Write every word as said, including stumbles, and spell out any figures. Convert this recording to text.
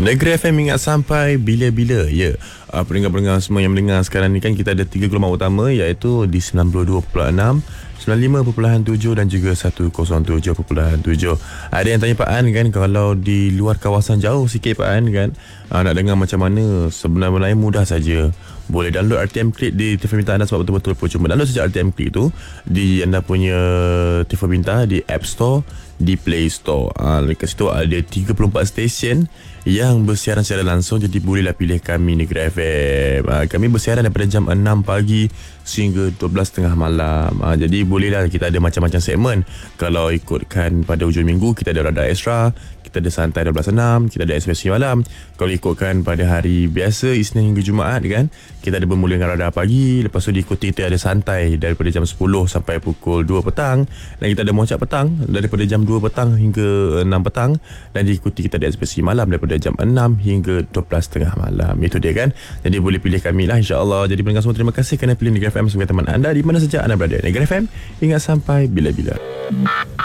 Negeri F M ingat sampai bila-bila. Ya, uh, pendengar-pendengar semua yang mendengar sekarang ni kan, kita ada tiga gelombang utama, iaitu di sembilan puluh dua perpuluhan enam, sembilan puluh lima perpuluhan tujuh dan juga seratus tujuh perpuluhan tujuh. Ada yang tanya Pak An kan, kalau di luar kawasan jauh sikit Pak An kan, uh, nak dengar macam mana, sebenarnya mudah saja. Boleh download R T M Click di telefon pintar anda, sebab betul-betul percuma. Download saja R T M Click tu di anda punya telefon pintar, di App Store, di Play Store. Ha, dekat situ ada tiga puluh empat stesen yang bersiaran secara langsung. Jadi bolehlah pilih kami Negeri F M. Ha, kami bersiaran daripada jam enam pagi sehingga dua belas tiga puluh malam. Ha, jadi bolehlah, kita ada macam-macam segmen. Kalau ikutkan pada hujung minggu, kita ada Radar Extra, kita ada Santai dua belas enam, kita ada Ekspresi Malam. Kalau ikutkan pada hari biasa, Isnin hingga Jumaat kan, kita ada Bermula dengan Radar Pagi. Lepas tu diikuti kita ada Santai daripada jam sepuluh sampai pukul dua petang. Dan kita ada Moncak Petang daripada jam dua petang hingga enam petang. Dan diikuti kita ada Ekspresi Malam daripada jam enam hingga dua belas tiga puluh malam. Itu dia kan. Jadi boleh pilih kami lah, insyaAllah. Jadi pendengar semua, terima kasih kerana pilih Negeri F M sebagai teman anda di mana saja anda berada. Negeri F M, ingat sampai bila-bila.